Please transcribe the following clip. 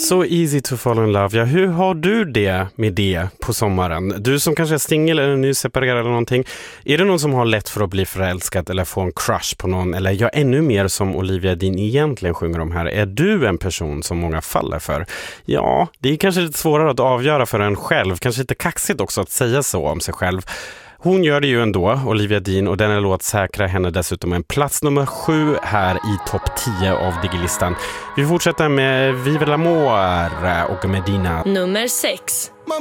So easy to fall in love. Ja, hur har du det med det på sommaren? Du som kanske är singel eller nyseparerad eller någonting. Är det någon som har lätt för att bli förälskad eller få en crush på någon? Eller ja, ännu mer som Olivia Dean egentligen sjunger om här. Är du en person som många faller för? Ja, det är kanske lite svårare att avgöra för en själv. Kanske lite kaxigt också att säga så om sig själv. Hon gör det ju ändå, Olivia Dean, och denna låt säkrar henne dessutom en plats nummer 7 här i topp 10 av Digilistan. Vi fortsätter med Vive l'Amour och Medina. Nummer 6.